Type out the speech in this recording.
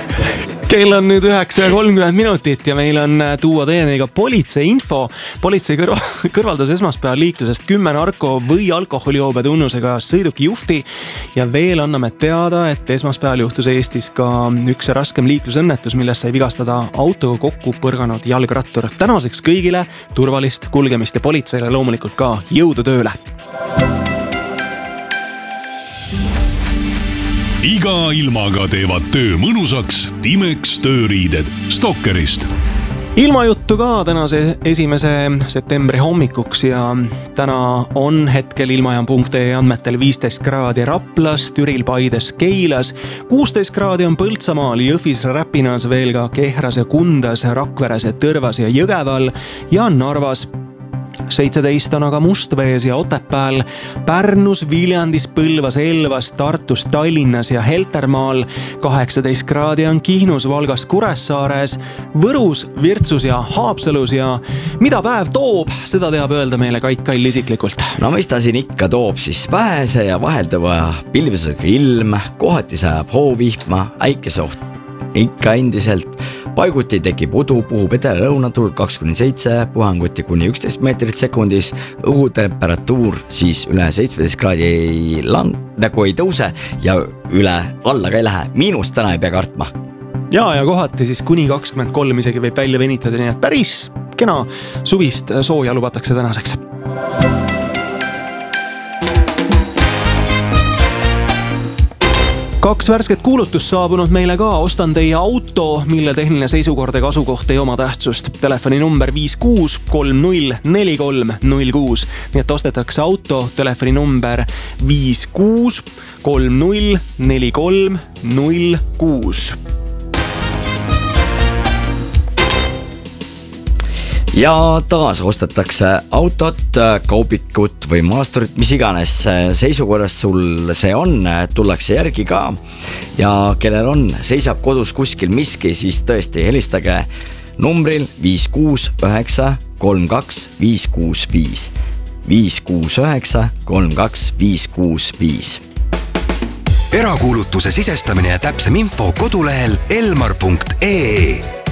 Kell on nüüd 9:30 ja meil on tuua teieni ka politsei info. Politsei kõrvaldas esmaspäeval liiklusest 10 narko- või alkoholijoobe tunnusega sõiduki juhti ja veel anname teada, et esmaspäeval juhtus Eestis ka üks raskem liiklusõnnetus, milles sai vigastada autoga kokku põrganud jalgrattur. Tänaseks kõigile turvalist kulgemist ja politseile loomulikult ka jõudu tööle. Iga ilmaga teevad töö mõnusaks Timex tööriided Stalkerist. Ilmajuttu ka tänase 1. septembri hommikuks ja täna on hetkel ilmajam.ee andmetel 15 kraadi Raplas, Türil, Paides, Keilas, 16 kraadi on Põltsamaal, Jõhvis, Räpinas, veel ka Kehras ja Kundas, Rakveres ja Tõrvas ja Jõgeval ja Narvas. 17 on aga Mustvees ja Otepääl, Pärnus, Viljandis, Põlvas, Elvas, Tartus, Tallinnas ja Heltermaal. 18 kraadi on Kihnus, Valgas, Kuressaares, Võrus, Virtsus ja Haapsalus ja mida päev toob, seda teab öelda meile Kait Kall isiklikult. No mis ta siin ikka toob, siis vähese ja vahelduva pilvisega ilm, kohati sajab hoovihma, äikesoht ikka endiselt. Paiguti tekib udu, puhub edele lõunatul 2-7, puhanguti kuni 11 meetrit sekundis, õhutemperatuur siis üle 17 kraadi nagu ei tõuse ja üle alla ka ei lähe. Miinust täna ei pea kartma. Ja kohati siis kuni 23 isegi võib välja venitada, nii et päris kena suvist sooja lubatakse tänaseks. Kaks värsket kuulutust saabunud meile ka. Ostan teie auto, mille tehniline seisukord ja kasukoht ei oma tähtsust. Telefoni number 56304306. Nii et ostetakse auto, telefoni number 56304306. Ja taas ostetakse autot, kaubikut või maasturit, mis iganes seisukorras sul see on, tullakse järgi ka. Ja kellel on, seisab kodus kuskil miski, siis tõesti helistage numbril 56932 565. 56932 Erakuulutuse sisestamine ja täpsem info kodulehel elmar.ee.